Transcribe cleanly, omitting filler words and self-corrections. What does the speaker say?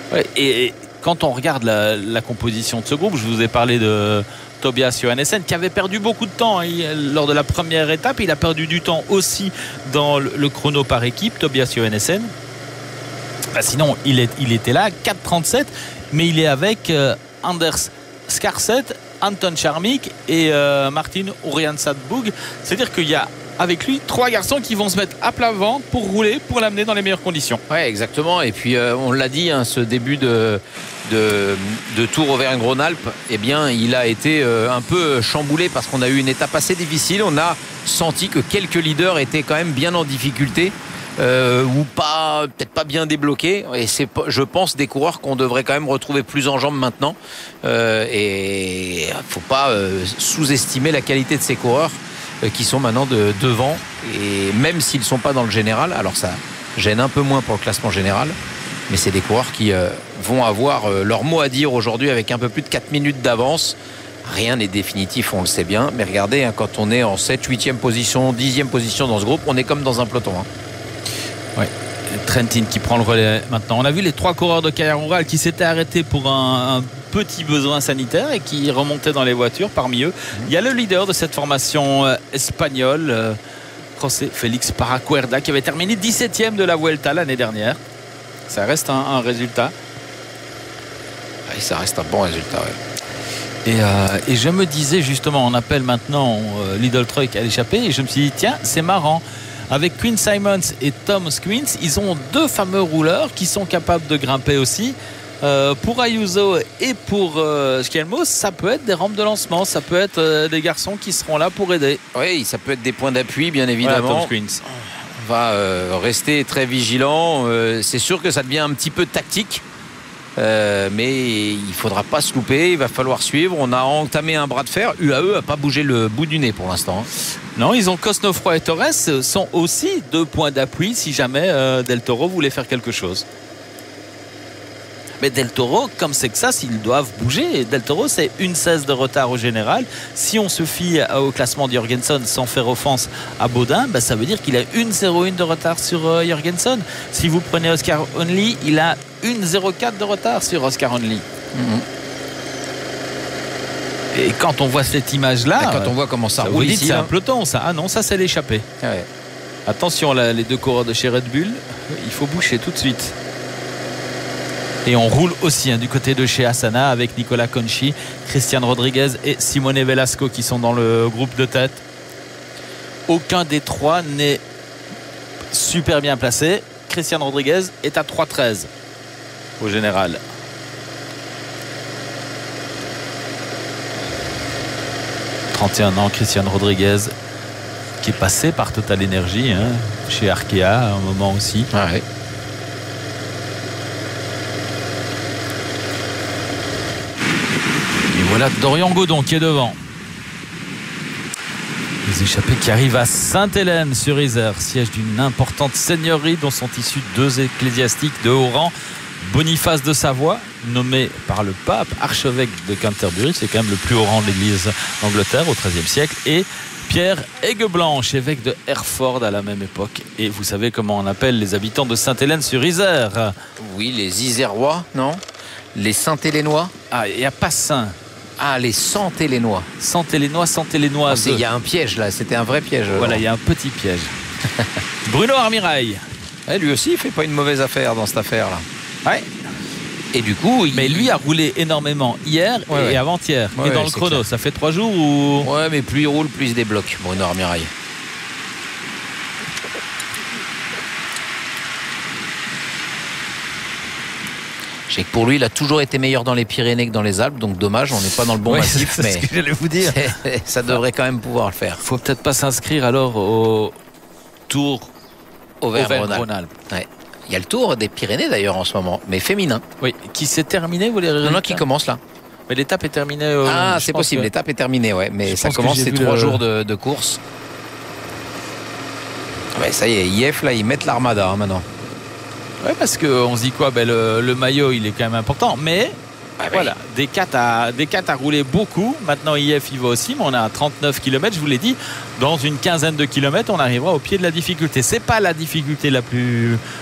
Ouais, et quand on regarde la composition de ce groupe, je vous ai parlé de Tobias Johannesen qui avait perdu beaucoup de temps lors de la première étape. Il a perdu du temps aussi dans le chrono par équipe, Tobias Johannesen. Sinon, il était là, 4,37, mais il est avec Anders Skarset, Anton Charmik et Martin Uriansadboug. C'est-à-dire qu'il y a avec lui 3 garçons qui vont se mettre à plat ventre pour rouler, pour l'amener dans les meilleures conditions. Oui, exactement. Et puis on l'a dit, ce début de Tour Auvergne-Rhône-Alpes, eh bien, il a été un peu chamboulé parce qu'on a eu une étape assez difficile. On a senti que quelques leaders étaient quand même bien en difficulté. Ou pas, peut-être pas bien débloqués, et c'est, je pense, des coureurs qu'on devrait quand même retrouver plus en jambes maintenant, et il ne faut pas sous-estimer la qualité de ces coureurs qui sont maintenant devant, et même s'ils ne sont pas dans le général, alors ça gêne un peu moins pour le classement général, mais c'est des coureurs qui vont avoir leur mot à dire aujourd'hui avec un peu plus de 4 minutes d'avance. Rien n'est définitif, on le sait bien, mais regardez, quand on est en 7, 8e position, 10e position dans ce groupe, on est comme dans un peloton. Oui, Trentin qui prend le relais maintenant. On a vu les 3 coureurs de Carrière Rural qui s'étaient arrêtés pour un petit besoin sanitaire et qui remontaient dans les voitures. Parmi eux, il y a le leader de cette formation espagnole, José Félix Paracuerda, qui avait terminé 17e de la Vuelta l'année dernière. Ça reste un résultat. Oui, ça reste un bon résultat, oui. Et je me disais justement, on appelle maintenant Lidl Truck à l'échappée, et je me suis dit, tiens, c'est marrant. Avec Quinn Simons et Tom Squins, ils ont 2 fameux rouleurs qui sont capables de grimper aussi. Pour Ayuso et pour Schielmos, ça peut être des rampes de lancement, ça peut être des garçons qui seront là pour aider. Oui, ça peut être des points d'appui, bien évidemment. Voilà, Tom Squins. On va rester très vigilant. C'est sûr que ça devient un petit peu tactique. Mais il ne faudra pas se louper, il va falloir suivre. On a entamé un bras de fer. UAE n'a pas bougé le bout du nez pour l'instant. Non, ils ont Cosnefroy et Torres, sont aussi 2 points d'appui si jamais Del Toro voulait faire quelque chose. Mais Del Toro, comme c'est que ça, s'ils doivent bouger, Del Toro c'est 1,16 de retard au général. Si on se fie au classement de Jorgensen sans faire offense à Baudin, ça veut dire qu'il a 1,01 de retard sur Jorgensen. Si vous prenez Oscar Only, il a 1,04 de retard sur Oscar Only. Et quand on voit cette image-là, quand on voit comment ça roule ici, c'est un peloton, ça. Ah non, ça c'est l'échappée. Ouais. Attention, là, les 2 coureurs de chez Red Bull, il faut boucher tout de suite. Et on roule aussi du côté de chez Astana avec Nicolas Conchi, Christian Rodriguez et Simone Velasco qui sont dans le groupe de tête. Aucun des 3 n'est super bien placé. Christian Rodriguez est à 3,13 au général. « 31 ans, Christian Rodriguez qui est passé par Total Energy chez Arkea à un moment aussi. Ah ouais. Voilà Dorian Godon qui est devant. Les échappés qui arrivent à Sainte-Hélène-sur-Isère, siège d'une importante seigneurie dont sont issus 2 ecclésiastiques de haut rang. Boniface de Savoie, nommé par le pape archevêque de Canterbury, c'est quand même le plus haut rang de l'église d'Angleterre au XIIIe siècle, et Pierre Aigueblanche, évêque de Hereford à la même époque. Et vous savez comment on appelle les habitants de Sainte-Hélène-sur-Isère? Oui, les Isérois, non? Les Saint-Hélénois? Ah, il n'y a pas Saint. Ah, les Saint-Hélénois. Saint-Hélénois. Il y a un piège là, c'était un vrai piège. Voilà, il y a un petit piège. Bruno Armirail. Lui aussi, il fait pas une mauvaise affaire dans cette affaire-là. Ouais. Et du coup, mais lui a roulé énormément hier et avant-hier. Et dans le chrono, clair. Ça fait 3 jours ou... Ouais, mais plus il roule, plus il se débloque, Bruno Armirail. Je sais que pour lui, il a toujours été meilleur dans les Pyrénées que dans les Alpes, donc dommage, on n'est pas dans le bon massif. C'est mais ce que j'allais vous dire. Ça devrait quand même pouvoir le faire. Faut peut-être pas s'inscrire alors au Tour Auvergne-Rhône-Alpes. Ouais. Il y a le Tour des Pyrénées d'ailleurs en ce moment, mais féminin. Oui, qui s'est terminé, vous les résultats? Non, qui commence là. Mais l'étape est terminée. C'est possible, l'étape est terminée, ouais. Mais ça commence, c'est 3 jours de course. Ouais, ça y est, IF là, ils mettent l'armada maintenant. Oui, parce qu'on se dit quoi, le maillot il est quand même important, mais voilà, Decat a roulé beaucoup. Maintenant IF il va aussi, mais on a 39 km, je vous l'ai dit, dans une quinzaine de kilomètres on arrivera au pied de la difficulté. C'est pas la difficulté la plus